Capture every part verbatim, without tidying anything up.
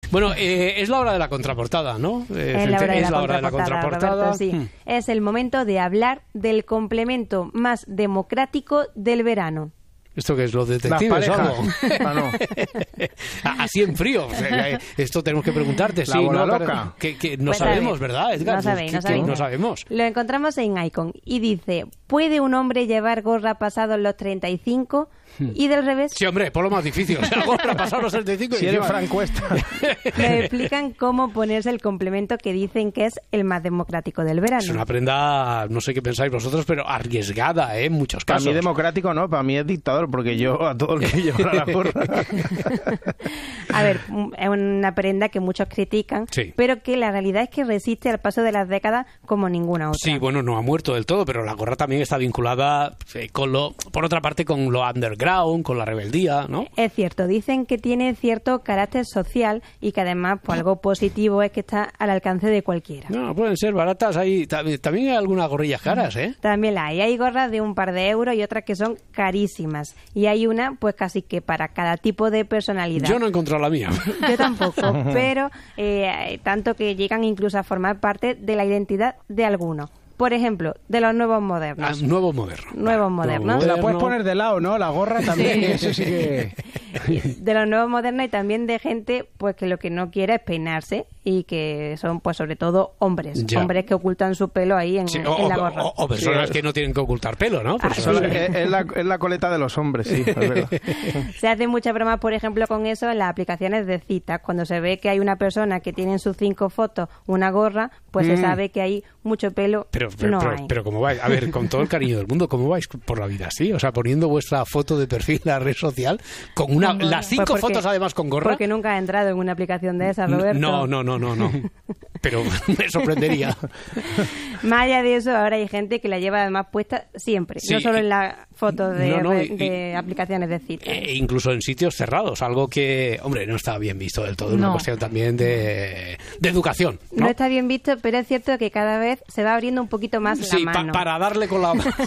Bueno, eh, es la hora de la contraportada, ¿no? Eh, es la hora de, es la, la hora de la contraportada. Roberto, sí. Hmm. Es el momento de hablar del complemento más democrático del verano. ¿Esto qué es? ¿Los detectives o algo? Ah, no. Así en frío. O sea, esto tenemos que preguntarte. La sí, bola no, loca. Que, que no pues sabemos, ¿verdad, Edgar? No sabéis, no que, sabéis. Que no sabemos. Lo encontramos en Icon y dice, ¿puede un hombre llevar gorra pasados los treinta y cinco? Y del revés... Sí, hombre, por lo más difícil. O sea, gorra pasados los treinta y cinco... Si y eres encima... Frank Cuesta. Le explican cómo ponerse el complemento que dicen que es el más democrático del verano. Es una prenda, no sé qué pensáis vosotros, pero arriesgada, ¿eh? En muchos casos. Para mí democrático no, para mí es dictador, porque yo a todo el que lleva la gorra... A ver, es una prenda que muchos critican, sí. pero que la realidad es que resiste al paso de las décadas como ninguna otra. Sí, bueno, no ha muerto del todo, pero la gorra también está vinculada eh, con lo, por otra parte, con lo underground, con la rebeldía, ¿no? Es cierto, dicen que tiene cierto carácter social y que además pues, algo positivo es que está al alcance de cualquiera. No, pueden ser baratas, hay, también hay algunas gorrillas caras, ¿eh? También la hay, hay gorras de un par de euros y otras que son carísimas. Y hay una, pues casi que para cada tipo de personalidad. Yo no he encontrado la mía. Yo tampoco, pero eh, tanto que llegan incluso a formar parte de la identidad de algunos. Por ejemplo, de los nuevos modernos. Ah, nuevos modernos. Nuevos modernos. Te la puedes poner de lado, ¿no? La gorra también, sí. Eso sí que... De los nuevos modernos y también de gente pues que lo que no quiere es peinarse y que son pues sobre todo hombres. Ya. Hombres que ocultan su pelo ahí en, sí, en o, la gorra. O, o personas sí. que no tienen que ocultar pelo, ¿no? Ah, eso sí. es, es, la, es la coleta de los hombres, sí. Es verdad. Se hace mucha broma, por ejemplo, con eso en las aplicaciones de citas. Cuando se ve que hay una persona que tiene en sus cinco fotos una gorra, pues mm. se sabe que hay mucho pelo. Pero, pero, no pero, hay. pero ¿cómo vais? A ver, con todo el cariño del mundo, ¿cómo vais por la vida así? O sea, poniendo vuestra foto de perfil en la red social con una, no, las cinco pues porque, fotos además con gorra. Porque nunca has entrado en una aplicación de esas, Roberto. No, no, no, no, no. Pero me sorprendería. Más allá de eso, ahora hay gente que la lleva además puesta siempre, sí, no solo en las fotos de, no, no, de, de y, aplicaciones de citas. E incluso en sitios cerrados, algo que, hombre, no está bien visto del todo, es no. una cuestión también de, de educación. ¿no? No está bien visto, pero es cierto que cada vez se va abriendo un poquito más sí, la mano. Pa para darle con la mano.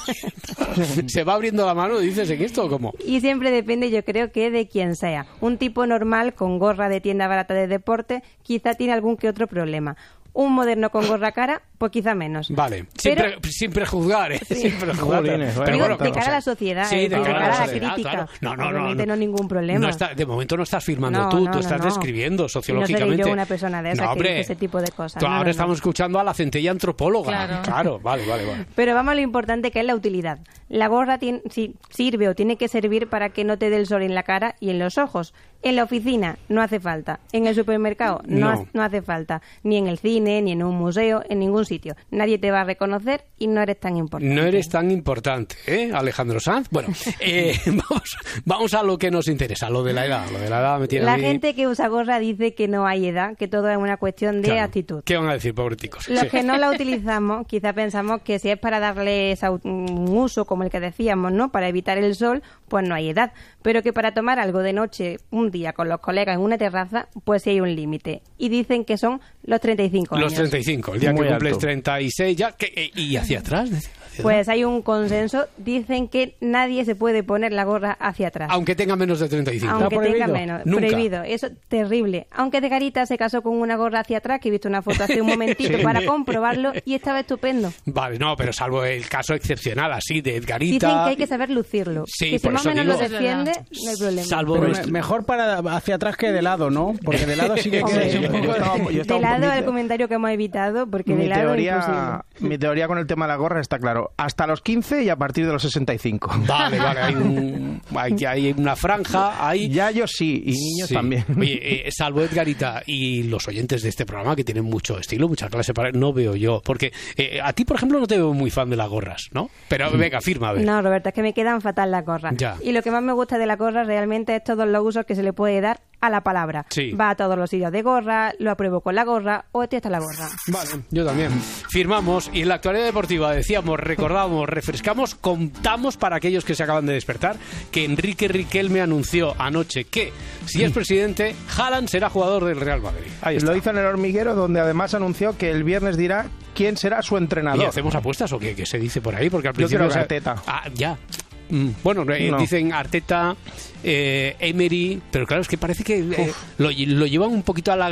Se va abriendo la mano, dices, ¿en esto o cómo? Y siempre depende, yo creo que de quién sea. Un tipo normal con gorra de tienda barata de deporte quizá tiene algún que otro problema. Un moderno con gorra cara, pues quizá menos. Vale, pero, sin, pre, sin prejuzgar, ¿eh? Sí. Sin prejuzgar. Jolines, pero bueno, de cara a la sociedad, sí, de, de cara, cara a la sociedad, crítica. Claro. No, no, Obviamente no, no, no ningún problema. No está, de momento no estás firmando no, tú, no, tú no, estás no. describiendo sociológicamente. No seré yo una persona de esas no, que hombre, dice ese tipo de cosas. Tú no, ahora no, estamos no. escuchando a la centella antropóloga. Claro. claro, vale, vale, vale. Pero vamos a lo importante que es la utilidad. La gorra tiene, si, sirve o tiene que servir para que no te dé el sol en la cara y en los ojos. En la oficina no hace falta. En el supermercado no, no. no hace falta. Ni en el cine, ni en un museo, en ningún sitio. Nadie te va a reconocer y no eres tan importante. No eres tan importante, ¿eh, Alejandro Sanz? Bueno, eh, vamos, vamos a lo que nos interesa, lo de la edad. Lo de la edad me tiene la a mí... gente que usa gorra dice que no hay edad, que todo es una cuestión de claro. actitud. ¿Qué van a decir, pobreticos? Los sí. que no la utilizamos, quizá pensamos que si es para darle un uso, como el que decíamos, ¿no? Para evitar el sol, pues no hay edad. Pero que para tomar algo de noche, un día, con los colegas en una terraza, pues sí hay un límite. Y dicen que son los treinta y cinco años. Los treinta y cinco, el día Muy que cumples alto. treinta y seis ya. ¿qué, ¿Y hacia atrás? Hacia Pues hay un consenso. Dicen que nadie se puede poner la gorra hacia atrás. Aunque tenga menos de treinta y cinco. Aunque ¿Está tenga prohibido? menos. Nunca. Prohibido. Eso es terrible. Aunque de Garita se casó con una gorra hacia atrás, que he visto una foto hace un momentito Sí. para comprobarlo, y estaba estupendo. Vale, no, pero salvo el caso excepcional así de Edgarita. Dicen que hay que saber lucirlo. Sí, que si por más o eso menos digo. lo defiende, no hay problema. Salvo Pero nuestro- me- mejor para hacia atrás que de lado, ¿no? Porque de lado sí que Hombre, queda un poco... yo estaba- yo estaba de un lado poquito- el comentario que hemos evitado, porque mi de lado teoría, imposible. mi teoría con el tema de la gorra está claro. Hasta los quince y a partir de los sesenta y cinco. Vale, vale, hay, un, hay, hay una franja, hay... Ya yo sí, y niños Sí. también. Oye, eh, salvo Edgarita y los oyentes de este programa que tienen mucho estilo, mucha clase, para... no veo yo. Porque eh, a ti, por ejemplo, no te veo muy fan de las gorras, ¿no? Pero venga, firma, a ver. No, Roberto, es que me quedan fatal las gorras. Ya. Y lo que más me gusta de la gorra realmente es todos los usos que se le puede dar a la palabra. Sí. Va a todos los sitios de gorra, lo apruebo con la gorra o estoy hasta la gorra. Vale, yo también. Firmamos y en la actualidad deportiva decíamos, recordamos, refrescamos, contamos para aquellos que se acaban de despertar que Enrique Riquelme anunció anoche que si es presidente, Haaland será jugador del Real Madrid. Ahí está. Lo hizo en el hormiguero, donde además anunció que el viernes dirá quién será su entrenador. ¿Y hacemos apuestas o qué? ¿Qué se dice por ahí? Porque al Yo principio... quiero que se- Arteta. Ah, ya. Mm, Bueno, eh, No. dicen Arteta, eh, Emery, pero claro, es que parece que eh, lo, lo llevan un poquito a la